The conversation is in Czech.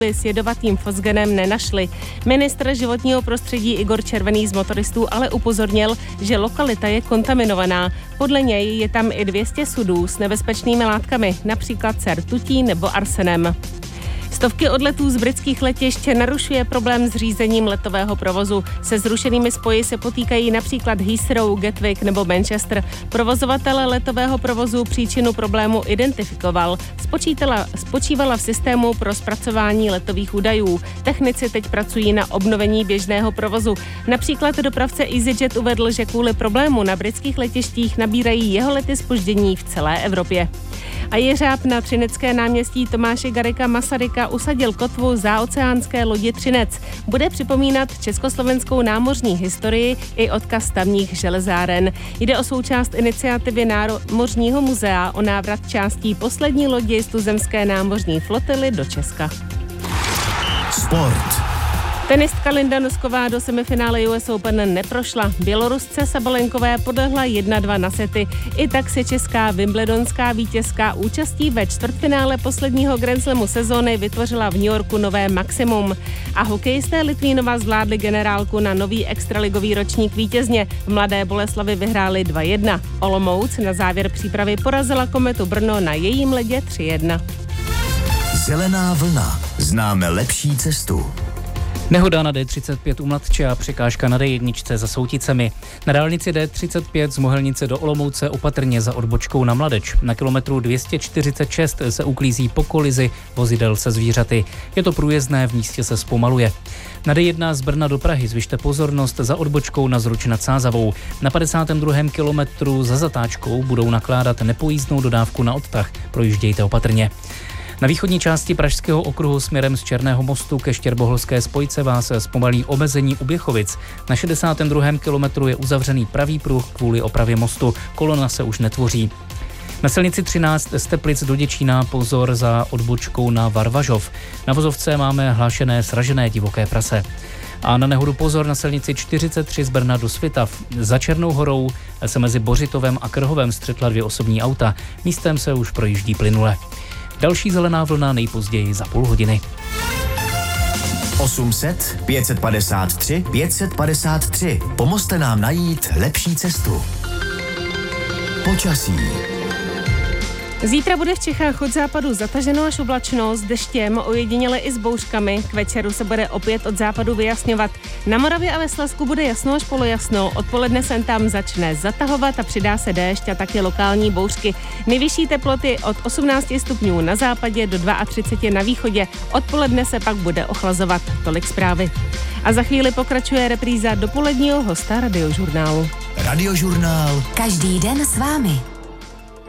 s jedovatým fosgenem nenašli. Ministr životního prostředí Igor Červený z motoristů ale upozornil, že lokalita je kontaminovaná. Podle něj je tam i 200 sudů s nebezpečnými látkami, například ser rtutí nebo arsenem. Stovky odletů z britských letišť narušuje problém s řízením letového provozu. Se zrušenými spoji se potýkají například Heathrow, Gatwick nebo Manchester. Provozovatel letového provozu příčinu problému identifikoval. Spočívala v systému pro zpracování letových údajů. Technici teď pracují na obnovení běžného provozu. Například dopravce EasyJet uvedl, že kvůli problému na britských letištích nabírají jeho lety zpoždění v celé Evropě. A jeřáb na Třinecké náměstí Tomáše Garrigua Masaryka usadil kotvu záoceánské lodi Třinec. Bude připomínat československou námořní historii i odkaz tamních železáren. Jde o součást iniciativy Námořního muzea o návrat částí poslední lodi z tuzemské námořní flotily do Česka. Sport. Tenistka Linda Nosková do semifinále US Open neprošla. Bělorusce Sabalenkové podlehla 1-2 na sety. I tak se česká wimbledonská vítězka účastí ve čtvrtfinále posledního Grand Slamu sezóny vytvořila v New Yorku nové maximum. A hokejisté Litvínova zvládli generálku na nový extraligový ročník vítězně. V Mladé Boleslavi vyhráli 2-1. Olomouc na závěr přípravy porazila Kometu Brno na jejím ledě 3-1. Zelená vlna. Známe lepší cestu. Nehoda na D35 u Mladče a překážka na D1 za Souticemi. Na dálnici D35 z Mohelnice do Olomouce opatrně za odbočkou na Mladeč. Na kilometru 246 se uklízí po kolizi vozidel se zvířaty. Je to průjezdné, v místě se zpomaluje. Na D1 z Brna do Prahy zvyšte pozornost za odbočkou na Zruč nad Sázavou. Na 52. kilometru za zatáčkou budou nakládat nepojízdnou dodávku na odtah. Projíždějte opatrně. Na východní části Pražského okruhu směrem z Černého mostu ke Štěrboholské spojce vás zpomalí omezení u Běchovic. Na 62. kilometru je uzavřený pravý pruh kvůli opravě mostu. Kolona se už netvoří. Na silnici 13 z Teplic do Děčína pozor za odbočkou na Varvažov. Na vozovce máme hlášené sražené divoké prase. A na nehodu pozor na silnici 43 z Brna do Svitav. Za Černou horou se mezi Bořitovem a Krhovem střetla 2 osobní auta. Místem se už projíždí plynule. Další zelená vlna nejpozději za půl hodiny. 800 553 553. Pomozte nám najít lepší cestu. Počasí. Zítra bude v Čechách od západu zataženo až oblačno s deštěm, ojediněle i s bouřkami. K večeru se bude opět od západu vyjasňovat. Na Moravě a ve Slezsku bude jasno až polojasno. Odpoledne se tam začne zatahovat a přidá se déšť a taky lokální bouřky. Nejvyšší teploty od 18 stupňů na západě do 32 na východě. Odpoledne se pak bude ochlazovat. Tolik zprávy. A za chvíli pokračuje repríza dopoledního hosta Radiožurnálu. Radiožurnál. Každý den s vámi.